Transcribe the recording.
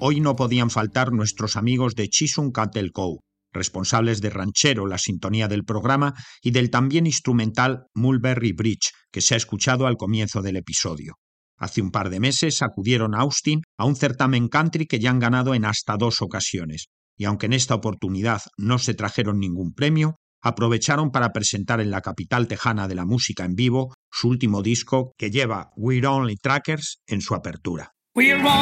hoy no podían faltar nuestros amigos de Chisholm Cattle Co., responsables de Ranchero, la sintonía del programa, y del también instrumental Mulberry Bridge, que se ha escuchado al comienzo del episodio. Hace un par de meses acudieron a Austin a un certamen country que ya han ganado en hasta 2 ocasiones, y aunque en esta oportunidad no se trajeron ningún premio, aprovecharon para presentar en la capital tejana de la música en vivo su último disco, que lleva We're Only Trackers en su apertura.